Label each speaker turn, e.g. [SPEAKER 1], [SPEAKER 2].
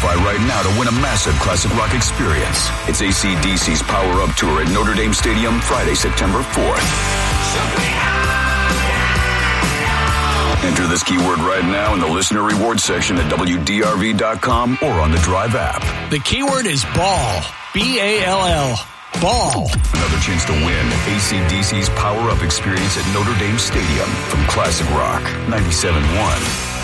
[SPEAKER 1] qualify right now to win a massive classic rock experience. It's AC/DC's Power Up Tour at Notre Dame Stadium Friday, September 4th. Enter this keyword right now in the listener reward section at WDRV.com or on the Drive app.
[SPEAKER 2] The keyword is ball. B-A-L-L. Ball.
[SPEAKER 1] Another chance to win AC/DC's Power Up experience at Notre Dame Stadium from Classic Rock 97.1.